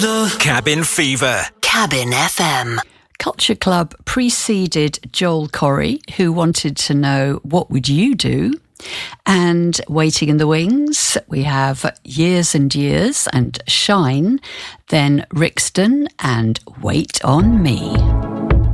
Cabin Fever. Cabin FM. Culture Club preceded Joel Corry, who wanted to know what would you do? And Waiting in the Wings, we have Years and Years and Shine, then Rixton and Wait on Me.